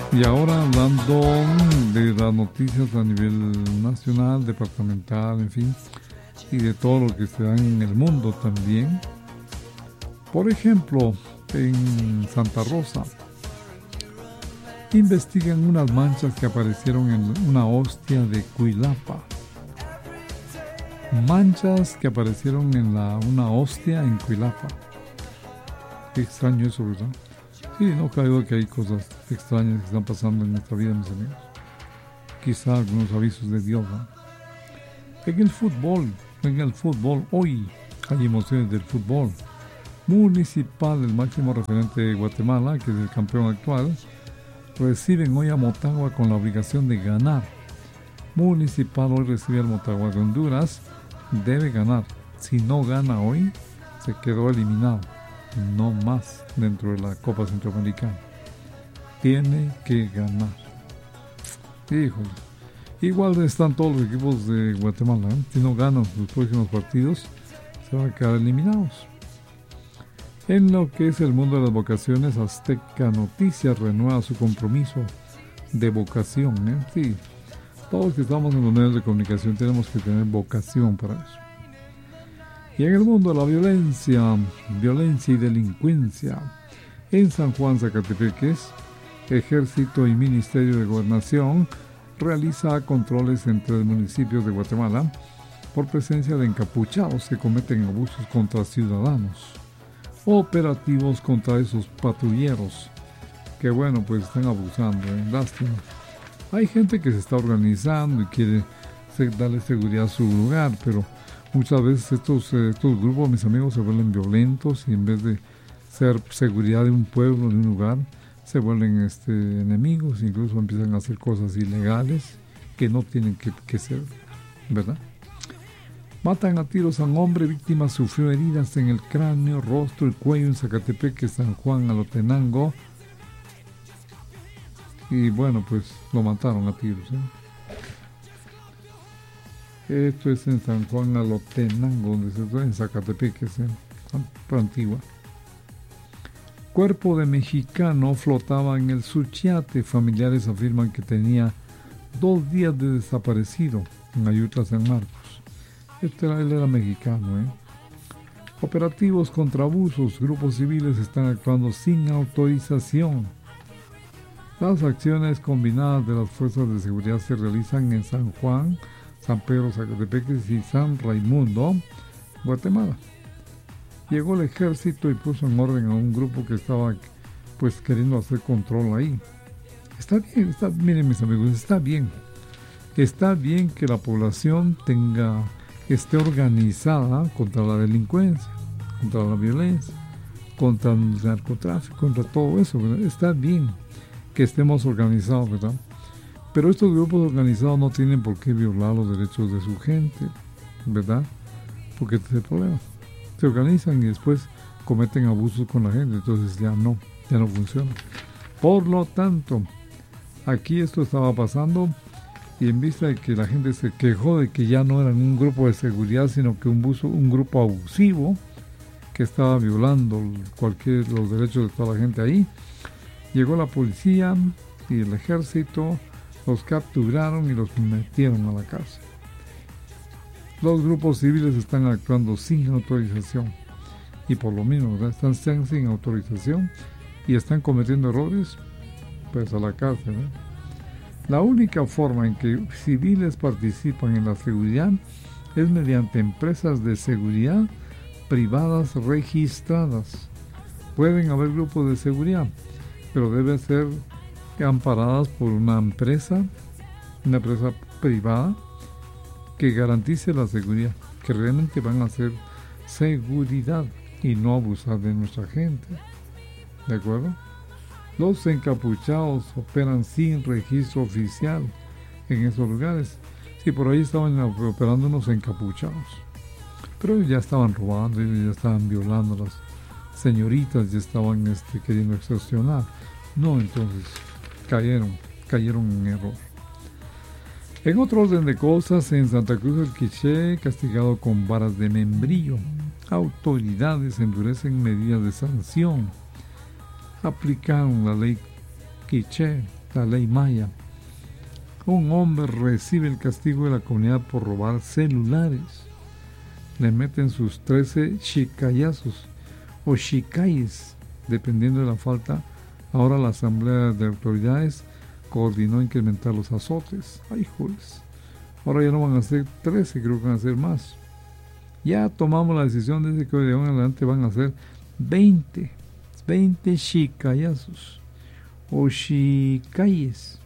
Y ahora hablando de las noticias a nivel nacional, departamental, en fin, y de todo lo que se da en el mundo también. Por ejemplo, en Santa Rosa, investigan unas manchas que aparecieron en una hostia de Cuilapa. Manchas que aparecieron en una hostia en Cuilapa. Qué extraño eso, ¿verdad? Sí, no cabe duda que hay cosas extrañas que están pasando en nuestra vida, mis amigos. Quizá algunos avisos de Dios, ¿no? En el fútbol, hoy hay emociones del fútbol. Municipal, el máximo referente de Guatemala, que es el campeón actual, reciben hoy a Motagua con la obligación de ganar. Municipal hoy recibe al Motagua de Honduras, debe ganar. Si no gana hoy, se quedó eliminado. No más dentro de la Copa Centroamericana. Tiene que ganar. Híjole. Igual están todos los equipos de Guatemala, ¿eh? Si no ganan los próximos partidos, se van a quedar eliminados. En lo que es el mundo de las vocaciones, Azteca Noticias renueva su compromiso de vocación, ¿eh? Sí, todos los que estamos en los medios de comunicación tenemos que tener vocación para eso. Y en el mundo de la violencia y delincuencia, en San Juan, Zacatepeques, Ejército y Ministerio de Gobernación realiza controles en 3 municipios de Guatemala por presencia de encapuchados que cometen abusos contra ciudadanos. Operativos contra esos patrulleros que, bueno, pues están abusando, lástima. Hay gente que se está organizando y quiere darle seguridad a su lugar, pero muchas veces estos grupos, mis amigos, se vuelven violentos y en vez de ser seguridad de un pueblo, de un lugar, se vuelven enemigos, incluso empiezan a hacer cosas ilegales que no tienen que ser, ¿verdad? Matan a tiros a un hombre, víctima sufrió heridas en el cráneo, rostro y cuello en Zacatepeque, San Juan, Alotenango. Y bueno, pues lo mataron a tiros, Esto es en San Juan, Alotenango, donde se está en Zacatepeque, Antigua. Cuerpo de mexicano flotaba en el Suchiate. Familiares afirman que tenía 2 días de desaparecido en Ayutla, San Marcos. Él era mexicano, Operativos contra abusos. Grupos civiles están actuando sin autorización. Las acciones combinadas de las fuerzas de seguridad se realizan en San Juan, San Pedro, Zacatepeques y San Raimundo, Guatemala. Llegó el ejército y puso en orden a un grupo que estaba pues queriendo hacer control ahí. Está bien, miren mis amigos, está bien. Está bien que la población esté organizada contra la delincuencia, contra la violencia, contra el narcotráfico, contra todo eso, ¿verdad? Está bien que estemos organizados, ¿verdad? Pero estos grupos organizados no tienen por qué violar los derechos de su gente, ¿verdad? Porque este es el problema. Se organizan y después cometen abusos con la gente, entonces ya no funciona. Por lo tanto, aquí esto estaba pasando y en vista de que la gente se quejó de que ya no eran un grupo de seguridad, sino que un grupo abusivo que estaba violando los derechos de toda la gente ahí, llegó la policía y el ejército, los capturaron y los metieron a la cárcel. Los grupos civiles están actuando sin autorización y por lo mismo, ¿verdad? Están sin autorización y están cometiendo errores, pues a la cárcel, La única forma en que civiles participan en la seguridad es mediante empresas de seguridad privadas registradas. Pueden haber grupos de seguridad, pero deben ser amparadas por una empresa privada que garantice la seguridad, que realmente van a hacer seguridad y no abusar de nuestra gente. ¿De acuerdo? Los encapuchados operan sin registro oficial en esos lugares. Sí, por ahí estaban operando unos encapuchados, pero ellos ya estaban robando, ellos ya estaban violando a las señoritas, ya estaban queriendo extorsionar. No, entonces cayeron en error. En otro orden de cosas, en Santa Cruz del Quiché, castigado con varas de membrillo. Autoridades endurecen medidas de sanción. Aplicaron la ley Quiché la ley maya. Un hombre recibe el castigo de la comunidad por robar celulares. Le meten sus 13 chicayazos o chicayes, dependiendo de la falta. Ahora la Asamblea de Autoridades coordinó incrementar los azotes. ¡Ay, joder! Ahora ya no van a ser 13, creo que van a ser más. Ya tomamos la decisión desde que hoy de ahora en adelante van a ser 20 chicayazos o chicayes.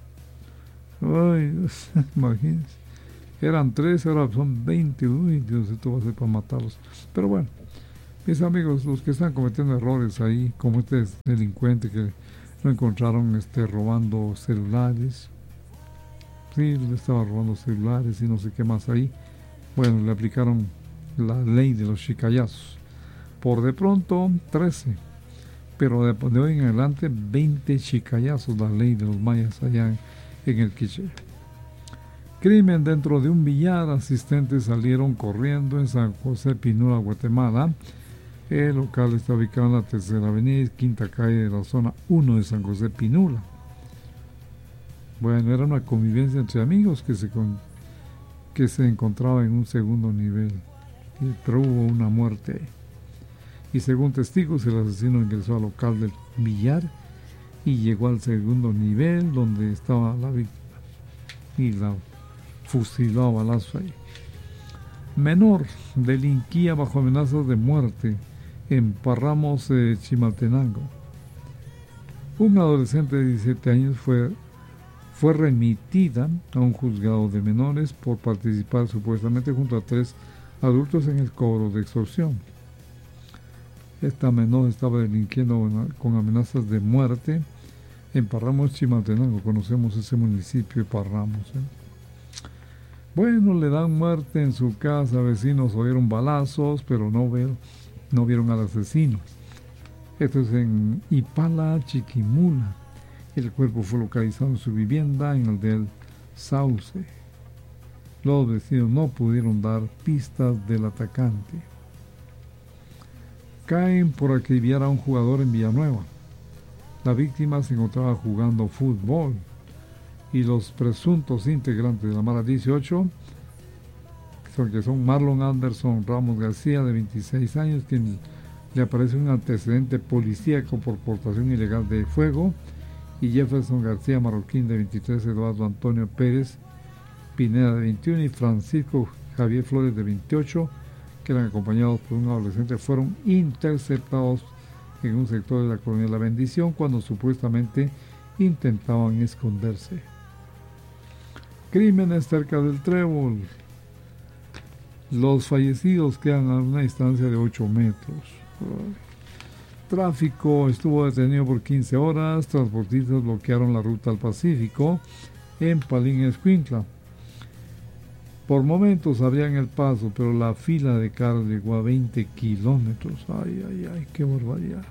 Ay, imagínense. Eran 13, ahora son 20. Uy, Dios, esto va a ser para matarlos. Pero bueno, mis amigos, los que están cometiendo errores ahí, como este delincuente que lo encontraron robando celulares. Sí, le estaba robando celulares y no sé qué más ahí. Bueno, le aplicaron la ley de los chicayazos. Por de pronto, 13. Pero de hoy en adelante, 20 chicayazos, la ley de los mayas allá en el Quiché. Crimen dentro de un billar. Asistentes salieron corriendo en San José Pinula, Guatemala. El local está ubicado en la Tercera Avenida y Quinta Calle de la zona 1 de San José Pinula. Bueno, era una convivencia entre amigos que se encontraba en un segundo nivel, pero hubo una muerte ahí. Y según testigos, el asesino ingresó al local del billar y llegó al segundo nivel donde estaba la víctima y la fusiló a balazo ahí. Menor delinquía bajo amenazas de muerte en Parramos, Chimaltenango. Un adolescente de 17 años fue remitida a un juzgado de menores por participar supuestamente junto a 3 adultos en el cobro de extorsión. Esta menor estaba delinquiendo con amenazas de muerte en Parramos, Chimaltenango. Conocemos ese municipio de Parramos. Bueno, le dan muerte en su casa. Vecinos oyeron balazos, pero no vieron al asesino. Esto es en Ipala, Chiquimula. El cuerpo fue localizado en su vivienda en el del Sauce. Los vecinos no pudieron dar pistas del atacante. Caen por acribillar a un jugador en Villanueva. La víctima se encontraba jugando fútbol y los presuntos integrantes de la Mara 18, que son Marlon Anderson Ramos García, de 26 años, quien le aparece un antecedente policíaco por portación ilegal de fuego, y Jefferson García Marroquín, de 23, Eduardo Antonio Pérez Pineda, de 21, y Francisco Javier Flores, de 28, que eran acompañados por un adolescente, fueron interceptados en un sector de la colonia La Bendición cuando supuestamente intentaban esconderse. Crímenes cerca del Trébol. Los fallecidos quedan a una distancia de 8 metros. Tráfico estuvo detenido por 15 horas. Transportistas bloquearon la ruta al Pacífico en Palín, Escuintla. Por momentos abrían el paso, pero la fila de carros llegó a 20 kilómetros. Ay, qué barbaridad.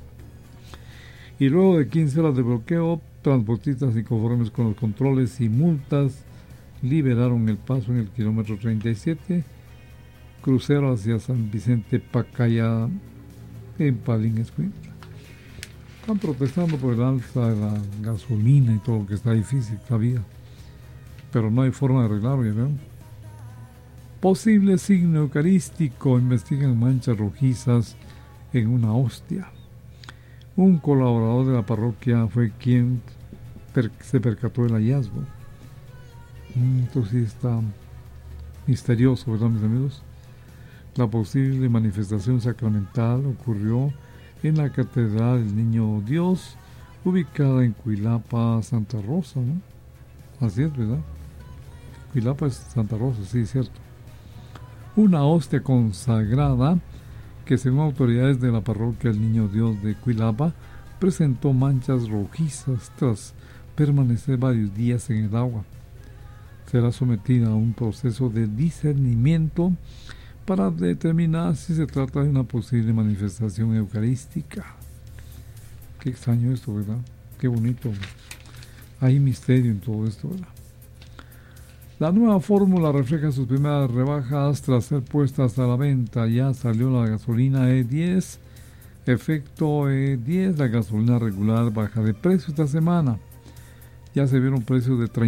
Y luego de 15 horas de bloqueo, transportistas inconformes con los controles y multas liberaron el paso en el kilómetro 37, crucero hacia San Vicente Pacaya, en Palín, Escuintla. Están protestando por el alza de la gasolina y todo lo que está difícil, la vida. Pero no hay forma de arreglarlo, ya ven. Posible signo eucarístico. Investigan manchas rojizas en una hostia. Un colaborador de la parroquia fue quien se percató del hallazgo. Esto sí está misterioso, ¿verdad, mis amigos? La posible manifestación sacramental ocurrió en la Catedral del Niño Dios, ubicada en Cuilapa, Santa Rosa, ¿no? Así es, ¿verdad? Cuilapa es Santa Rosa, sí, es cierto. Una hostia consagrada que, según autoridades de la parroquia del Niño Dios de Cuilapa, presentó manchas rojizas tras permanecer varios días en el agua. Será sometida a un proceso de discernimiento para determinar si se trata de una posible manifestación eucarística. Qué extraño esto, ¿verdad? Qué bonito. Hay misterio en todo esto, ¿verdad? La nueva fórmula refleja sus primeras rebajas tras ser puestas a la venta. Ya salió la gasolina E10, efecto E10, la gasolina regular baja de precio esta semana. Ya se vieron precios de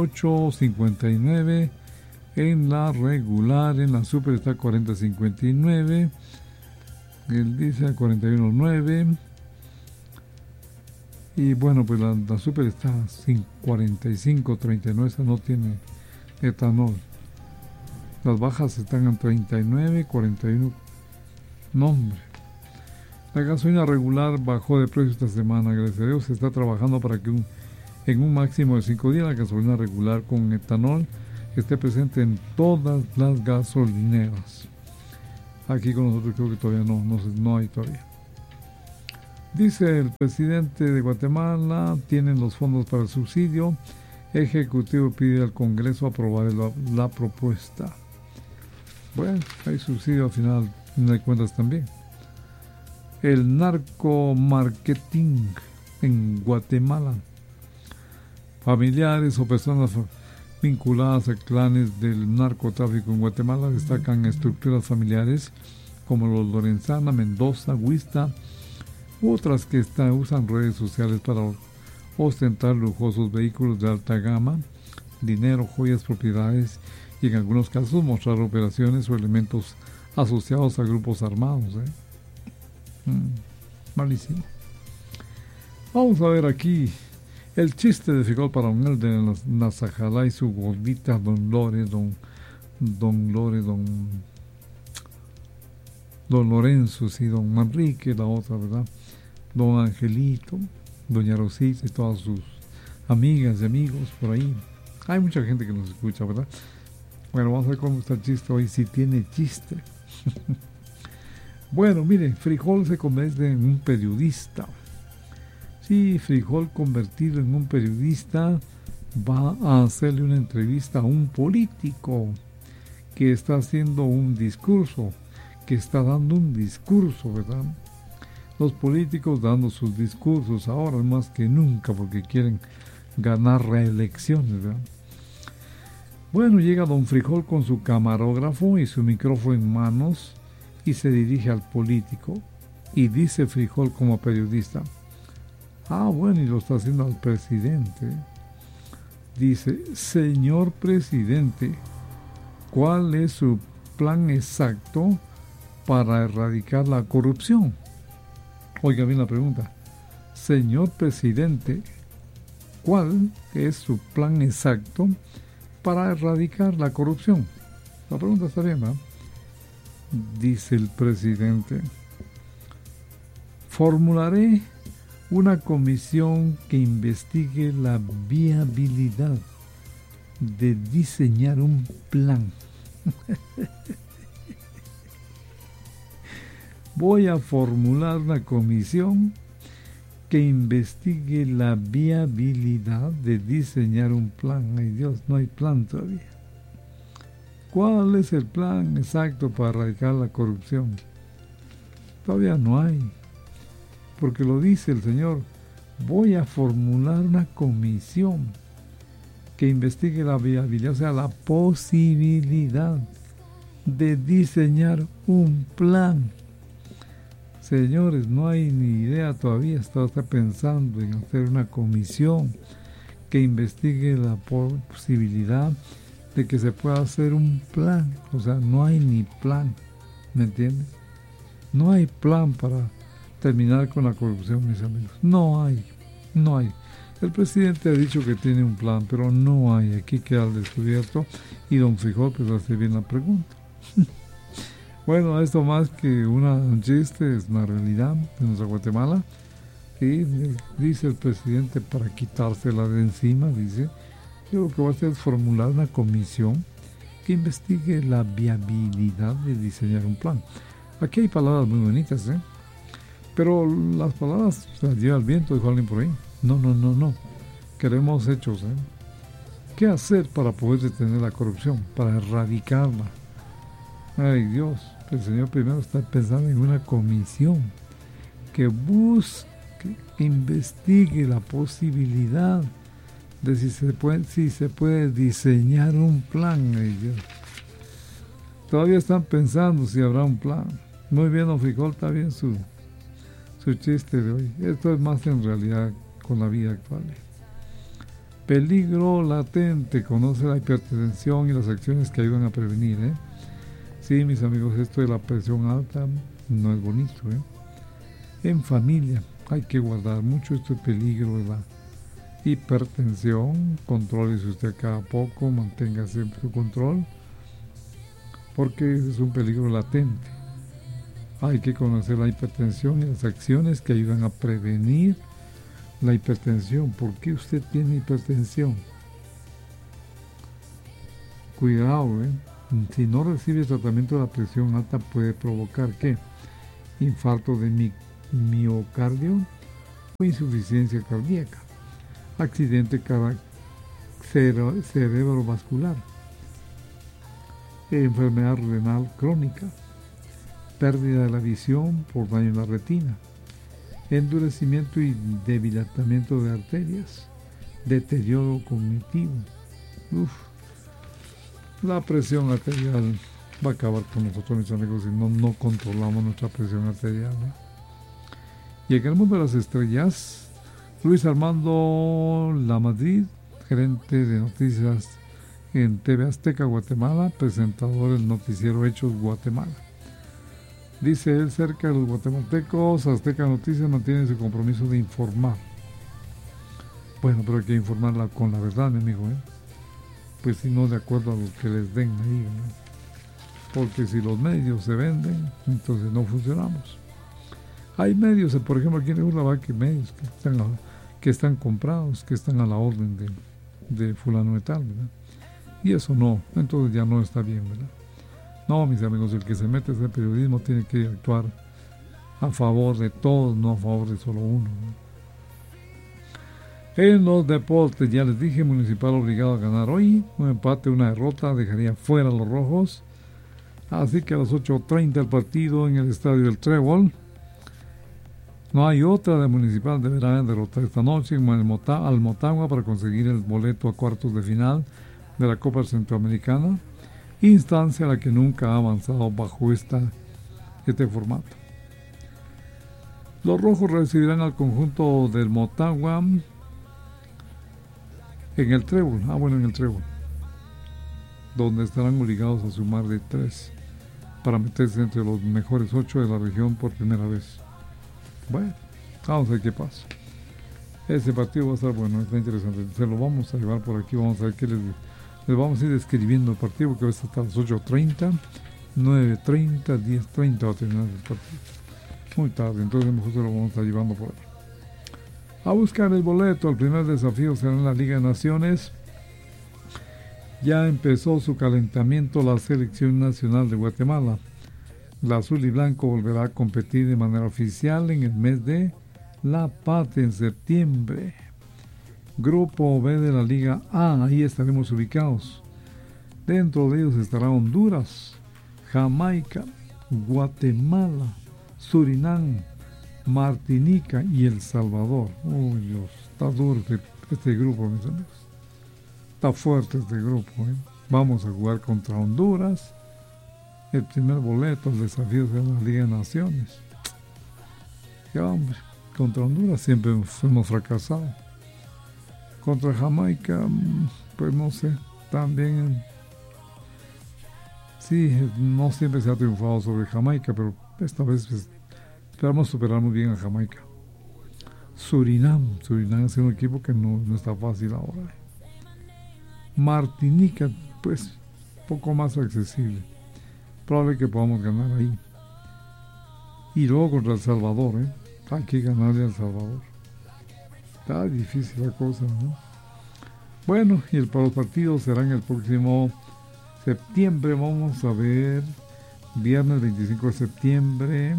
38.59 en la regular. En la super está 40.59. El diésel 41.9. Y bueno, pues la super está sin 45.39. Esa no tiene etanol. Las bajas están en 39, 41. No, hombre. La gasolina regular bajó de precio esta semana. Gracias a Dios se está trabajando para que en un máximo de 5 días la gasolina regular con etanol esté presente en todas las gasolineras. Aquí con nosotros creo que todavía no hay todavía. Dice el presidente de Guatemala, tienen los fondos para el subsidio. Ejecutivo pide al Congreso aprobar la propuesta. Bueno, hay subsidio al final de cuentas también. El narcomarketing en Guatemala. Familiares o personas vinculadas a clanes del narcotráfico en Guatemala destacan estructuras familiares como los Lorenzana, Mendoza, Huista, otras que usan redes sociales para ostentar lujosos vehículos de alta gama, dinero, joyas, propiedades y en algunos casos mostrar operaciones o elementos asociados a grupos armados. Malísimo. Vamos a ver aquí el chiste de Frijol para un de Nazajalá y su gordita don Lorenzo, sí, don Manrique, la otra, ¿verdad? Don Angelito, doña Rosita y todas sus amigas y amigos por ahí. Hay mucha gente que nos escucha, ¿verdad? Bueno, vamos a ver cómo está el chiste hoy, si tiene chiste. Bueno, mire, Frijol se convierte en un periodista. Sí, Frijol convertido en un periodista va a hacerle una entrevista a un político que está haciendo un discurso, que está dando un discurso, ¿verdad? Los políticos dando sus discursos ahora más que nunca porque quieren ganar reelecciones, ¿verdad? Bueno, llega don Frijol con su camarógrafo y su micrófono en manos y se dirige al político y dice Frijol como periodista: bueno, y lo está haciendo al presidente. Dice: señor presidente, ¿cuál es su plan exacto para erradicar la corrupción? Oiga bien la pregunta. Señor presidente, ¿cuál es su plan exacto para erradicar la corrupción? La pregunta está bien, ¿verdad? Dice el presidente: formularé una comisión que investigue la viabilidad de diseñar un plan. Voy a formular una comisión que investigue la viabilidad de diseñar un plan. Ay Dios, no hay plan todavía. ¿Cuál es el plan exacto para erradicar la corrupción? Todavía no hay. Porque lo dice el señor: voy a formular una comisión que investigue la viabilidad, o sea, la posibilidad de diseñar un plan. Señores, no hay ni idea todavía. Está pensando en hacer una comisión que investigue la posibilidad de que se pueda hacer un plan. O sea, no hay ni plan, ¿me entiendes? No hay plan para terminar con la corrupción, mis amigos. No hay. El presidente ha dicho que tiene un plan, pero no hay. Aquí queda al descubierto y don Frijol pues hace bien la pregunta. Bueno, esto más que un chiste, es una realidad de nuestra Guatemala. Y dice el presidente, para quitársela de encima, dice: yo lo que voy a hacer es formular una comisión que investigue la viabilidad de diseñar un plan. Aquí hay palabras muy bonitas, pero las palabras se las lleva el viento, dijo alguien por ahí. No. Queremos hechos, ¿Qué hacer para poder detener la corrupción? Para erradicarla. Ay Dios, el señor primero está pensando en una comisión que busque, investigue la posibilidad de si se puede diseñar un plan. Ay Dios. Todavía están pensando si habrá un plan. Muy bien, don Frijol, está bien su chiste de hoy. Esto es más en realidad con la vida actual. Peligro latente, conoce la hipertensión y las acciones que ayudan a prevenir, ¿eh? Sí, mis amigos, esto de la presión alta no es bonito, ¿eh? En familia hay que guardar mucho este peligro de la hipertensión, contrólese usted cada poco, mantenga siempre su control, porque ese es un peligro latente. Hay que conocer la hipertensión y las acciones que ayudan a prevenir la hipertensión. ¿Por qué usted tiene hipertensión? Cuidado, si no recibe tratamiento de la presión alta puede provocar ¿qué? Infarto de miocardio o insuficiencia cardíaca, accidente cerebrovascular, enfermedad renal crónica, pérdida de la visión por daño en la retina, endurecimiento y debilitamiento de arterias, deterioro cognitivo. La presión arterial va a acabar con nosotros, mis amigos, si no controlamos nuestra presión arterial, ¿eh? Y en el mundo de las estrellas, Luis Armando Lamadrid, gerente de noticias en TV Azteca Guatemala, presentador del noticiero Hechos Guatemala. Dice él, cerca de los guatemaltecos, Azteca Noticias mantiene su compromiso de informar. Bueno, pero hay que informarla con la verdad, mi amigo, ¿eh? Pues si no, de acuerdo a lo que les den ahí, ¿no? Porque si los medios se venden, entonces no funcionamos. Hay medios, por ejemplo, aquí en Urlavac, que medios que están comprados, que están a la orden de fulano de tal, ¿verdad? Y eso no, entonces ya no está bien, ¿verdad? No, mis amigos, el que se mete a ese periodismo tiene que actuar a favor de todos, no a favor de solo uno, ¿no? En los deportes, ya les dije, Municipal obligado a ganar hoy. Un empate, una derrota, dejaría fuera a los rojos. Así que a las 8:30 el partido en el estadio del Trébol. No hay otra, de Municipal deberá derrotar esta noche al Motagua para conseguir el boleto a cuartos de final de la Copa Centroamericana, instancia a la que nunca ha avanzado bajo este formato. Los rojos recibirán al conjunto del Motagua en el Trébol, en el Trébol, donde estarán obligados a sumar de 3 para meterse entre los mejores 8 de la región por primera vez. Bueno, vamos a ver qué pasa. Ese partido va a estar bueno, está interesante. Se lo vamos a llevar por aquí, vamos a ver qué les vamos a ir describiendo el partido, porque va a estar a las 8:30, 9:30, 10:30 va a terminar el partido. Muy tarde, entonces mejor se lo vamos a estar llevando por ahí. A buscar el boleto, el primer desafío será en la Liga de Naciones. Ya empezó su calentamiento la Selección Nacional de Guatemala. La azul y blanco volverá a competir de manera oficial en el mes de La Patria, en septiembre. Grupo B de la Liga A, ahí estaremos ubicados. Dentro de ellos estará Honduras, Jamaica, Guatemala, Surinam, Martinica y El Salvador. Uy, Dios, está duro este grupo, mis amigos. Está fuerte este grupo, ¿eh? Vamos a jugar contra Honduras. El primer boleto, el desafío de la Liga de Naciones. Ya, hombre, contra Honduras siempre hemos fracasado. Contra Jamaica, pues no sé, también. Sí, no siempre se ha triunfado sobre Jamaica, pero esta vez pues, esperamos superar muy bien a Jamaica. Surinam es un equipo que no está fácil ahora. Martinica, pues, poco más accesible. Probable que podamos ganar ahí. Y luego contra El Salvador, hay que ganarle a El Salvador. Está difícil la cosa, ¿no? Bueno, y para los partidos serán el próximo septiembre. Vamos a ver, viernes 25 de septiembre.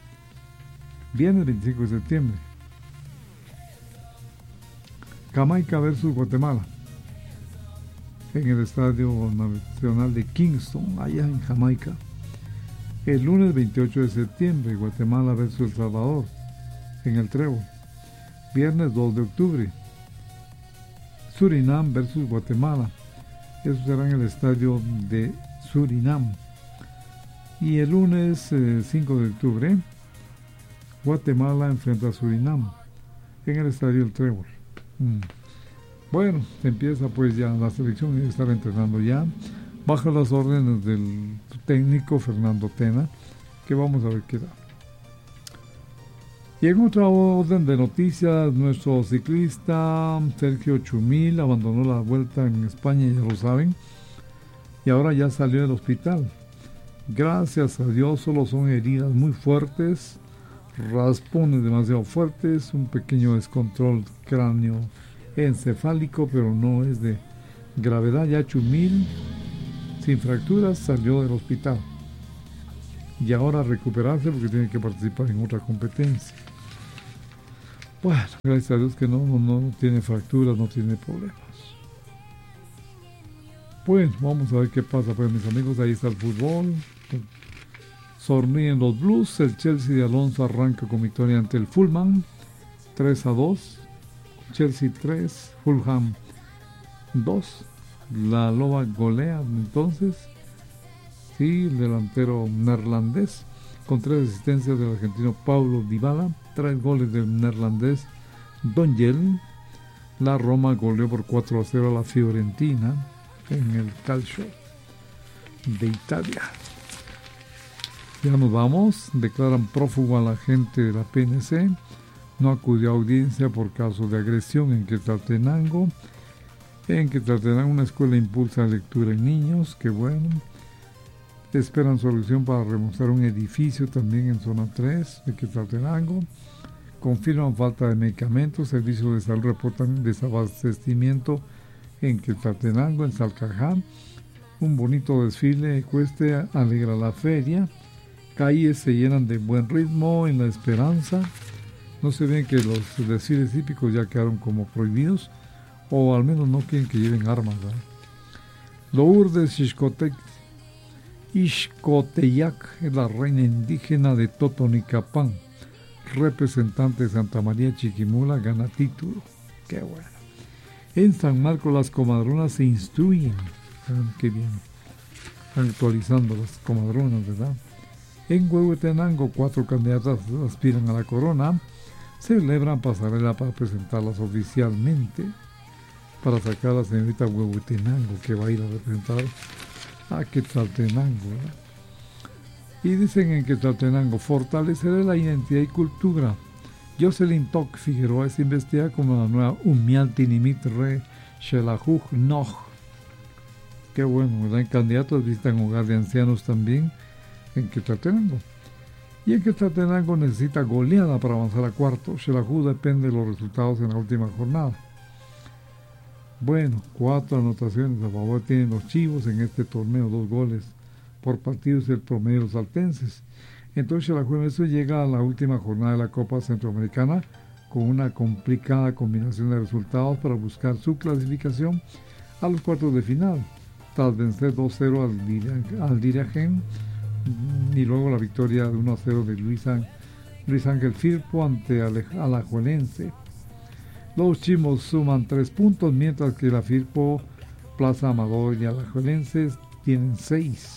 Jamaica versus Guatemala, en el Estadio Nacional de Kingston, allá en Jamaica. El lunes 28 de septiembre, Guatemala versus El Salvador, en el Trébol. Viernes 2 de octubre, Surinam versus Guatemala. Eso será en el Estadio de Surinam. Y el lunes 5 de octubre, Guatemala enfrenta a Surinam, en el Estadio del Trébol. Bueno, empieza pues ya la selección y estar entrenando ya. Bajo las órdenes del técnico Fernando Tena, que vamos a ver qué da. Y en otra orden de noticias, nuestro ciclista Sergio Chumil abandonó la vuelta en España, ya lo saben, y ahora ya salió del hospital. Gracias a Dios solo son heridas muy fuertes, raspones demasiado fuertes, un pequeño descontrol cráneo encefálico, pero no es de gravedad. Ya Chumil, sin fracturas, salió del hospital. Y ahora a recuperarse porque tiene que participar en otra competencia. Bueno, gracias a Dios que no tiene fracturas, no tiene problemas. Bueno, vamos a ver qué pasa, pues mis amigos, ahí está el fútbol. Sonríen los Blues, el Chelsea de Alonso arranca con victoria ante el Fulham, 3-2, Chelsea 3, Fulham 2, la Loba golea entonces, sí, el delantero neerlandés, con 3 asistencias del argentino Paulo Dybala, 3 goles del neerlandés Donjel. La Roma goleó por 4-0 a la Fiorentina en el Calcio de Italia. Ya nos vamos. Declaran prófugo a la gente de la PNC. No acudió a audiencia por caso de agresión en Quetzaltenango. En Quetzaltenango una escuela impulsa lectura en niños. Qué bueno. Esperan solución para remozar un edificio también en zona 3 de Quetzaltenango. Confirman falta de medicamentos. Servicios de salud reportan desabastecimiento en Quetzaltenango, en Salcajá. Un bonito desfile ecuestre alegra la feria. Calles se llenan de buen ritmo en La Esperanza. No se ven que los desfiles típicos ya quedaron como prohibidos, o al menos no quieren que lleven armas, ¿verdad? Lourdes Ixcoteyac es la reina indígena de Totonicapán. Representante de Santa María Chiquimula gana título. Qué bueno. En San Marcos las comadronas se instruyen. Qué bien. Actualizando las comadronas, ¿verdad? En Huehuetenango 4 candidatas aspiran a la corona. Celebran pasarela para presentarlas oficialmente. Para sacar a la señorita Huehuetenango que va a ir a representar a Quetzaltenango, ¿verdad? Y dicen en Quetzaltenango, fortalecerá la identidad y cultura. Jocelyn Toc Figueroa es investigada como la nueva Umialtinimit Re Xelajuj Noj. Qué bueno, ¿verdad? Candidatos visitan hogar de ancianos también en Quetzaltenango. Y en Quetzaltenango necesita goleada para avanzar a cuarto. Xelajuj depende de los resultados en la última jornada. Bueno, 4 anotaciones a favor tienen los Chivos en este torneo, 2 goles por partido es el promedio de los saltenses. Entonces la Juventud llega a la última jornada de la Copa Centroamericana con una complicada combinación de resultados para buscar su clasificación a los cuartos de final, tras vencer 2-0 al Diragen y luego la victoria de 1-0 de Luis Ángel Firpo ante Alajuelense. Los Chimos suman 3 puntos, mientras que la Firpo, Plaza Amador y Alajuelense tienen 6.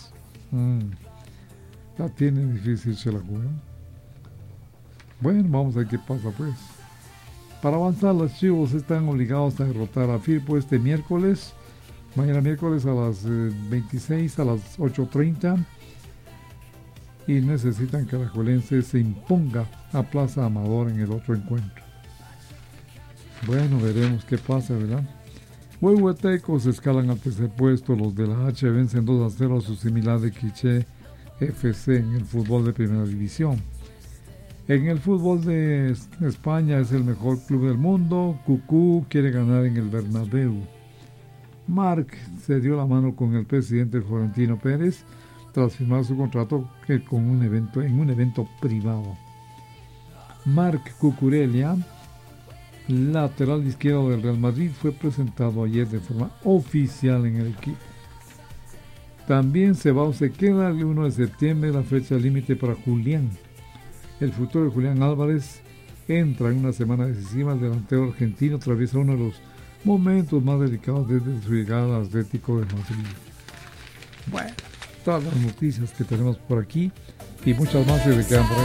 La tienen difícil, se la juegan. Bueno, vamos a ver qué pasa pues. Para avanzar, los Chivos están obligados a derrotar a Firpo este miércoles. Mañana miércoles a las 26, a las 8:30. Y necesitan que Alajuelense se imponga a Plaza Amador en el otro encuentro. Bueno, veremos qué pasa, ¿verdad? Huehuetecos escalan al tercer puesto. Los de la H vencen 2-0 a su similar de Quiché FC en el fútbol de primera división. En el fútbol de España es el mejor club del mundo. Cucú quiere ganar en el Bernabéu. Marc se dio la mano con el presidente Florentino Pérez tras firmar su contrato en un evento privado. Marc Cucurella, lateral izquierdo del Real Madrid, fue presentado ayer de forma oficial en el equipo. También se queda el 1 de septiembre la fecha límite para Julián. El futuro de Julián Álvarez entra en una semana decisiva. El delantero argentino atraviesa uno de los momentos más delicados desde su llegada al Atlético de Madrid. Bueno, todas las noticias que tenemos por aquí y muchas más se quedan por ahí.